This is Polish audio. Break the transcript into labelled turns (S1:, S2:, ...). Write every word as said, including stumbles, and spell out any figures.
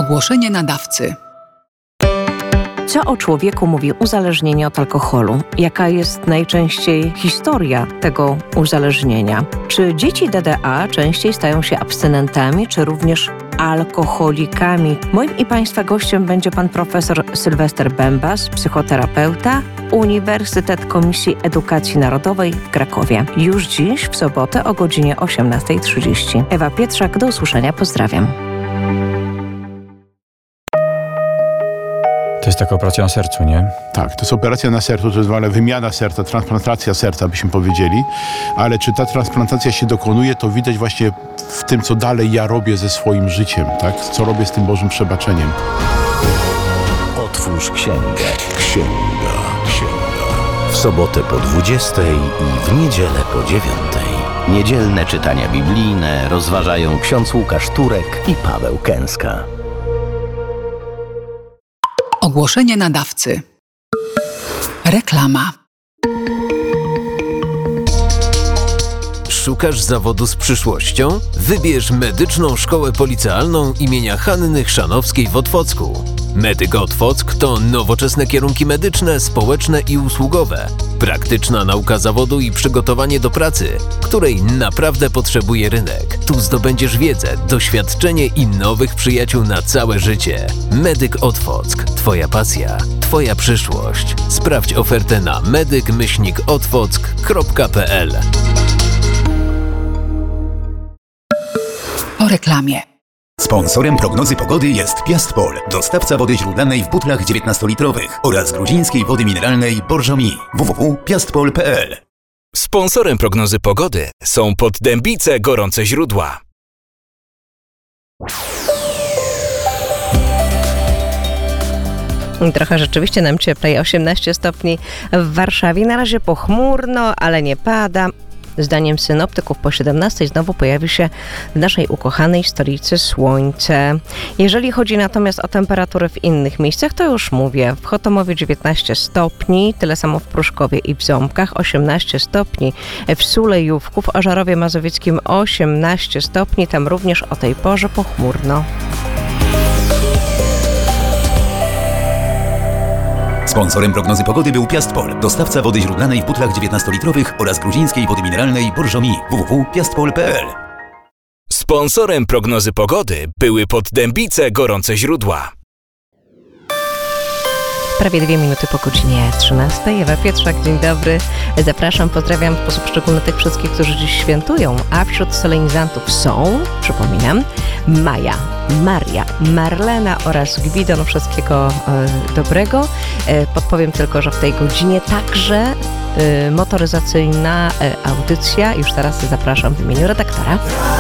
S1: Ogłoszenie nadawcy.
S2: Co o człowieku mówi uzależnienie od alkoholu? Jaka jest najczęściej historia tego uzależnienia? Czy dzieci D D A częściej stają się abstynentami, czy również alkoholikami? Moim i Państwa gościem będzie pan profesor Sylwester Bębas, psychoterapeuta, Uniwersytet Komisji Edukacji Narodowej w Krakowie. Już dziś w sobotę o godzinie osiemnasta trzydzieści. Ewa Pietrzak, do usłyszenia, pozdrawiam.
S3: To jest taka operacja na sercu, nie?
S4: Tak, to jest operacja na sercu, to jest w ogóle wymiana serca, transplantacja serca, byśmy powiedzieli. Ale czy ta transplantacja się dokonuje, to widać właśnie w tym, co dalej ja robię ze swoim życiem, tak? Co robię z tym Bożym przebaczeniem.
S5: Otwórz księgę. Księga. Księga. W sobotę po dwudziestej i w niedzielę po dziewiątej. Niedzielne czytania biblijne rozważają ksiądz Łukasz Turek i Paweł Kęska.
S1: Ogłoszenie nadawcy. Reklama.
S6: Szukasz zawodu z przyszłością? Wybierz Medyczną Szkołę Policealną imienia Hanny Chrzanowskiej w Otwocku. Medyk Otwock to nowoczesne kierunki medyczne, społeczne i usługowe. Praktyczna nauka zawodu i przygotowanie do pracy, której naprawdę potrzebuje rynek. Tu zdobędziesz wiedzę, doświadczenie i nowych przyjaciół na całe życie. Medyk Otwock. Twoja pasja, Twoja przyszłość. Sprawdź ofertę na medyk myślnik otwock kropka p l.
S1: Po reklamie.
S7: Sponsorem prognozy pogody jest Piastpol, dostawca wody źródlanej w butlach dziewiętnastolitrowych oraz gruzińskiej wody mineralnej Borżomi. w w w kropka piastpol kropka p l.
S8: Sponsorem prognozy pogody są Poddębice Gorące Źródła.
S2: Trochę rzeczywiście nam cieplej, osiemnaście stopni w Warszawie. Na razie pochmurno, ale nie pada. Zdaniem synoptyków po siedemnastej znowu pojawi się w naszej ukochanej stolicy słońce. Jeżeli chodzi natomiast o temperatury w innych miejscach, to już mówię. W Chotomowie dziewiętnaście stopni, tyle samo w Pruszkowie i w Ząbkach, osiemnaście stopni. W Sulejówku, w Ożarowie Mazowieckim osiemnaście stopni, tam również o tej porze pochmurno.
S7: Sponsorem prognozy pogody był Piastpol, dostawca wody źródlanej w butlach dziewiętnastolitrowych oraz gruzińskiej wody mineralnej Borżomi. w w w kropka piastpol kropka p l.
S8: Sponsorem prognozy pogody były Poddębice Gorące Źródła.
S2: Prawie dwie minuty po godzinie trzynastej. Ewa Pietrzak, dzień dobry. Zapraszam, pozdrawiam w sposób szczególny tych wszystkich, którzy dziś świętują, a wśród solenizantów są, przypominam, Maja, Maria, Marlena oraz Gwidon. Wszystkiego e, dobrego. E, podpowiem tylko, że w tej godzinie także e, motoryzacyjna e, audycja. Już teraz zapraszam w imieniu redaktora.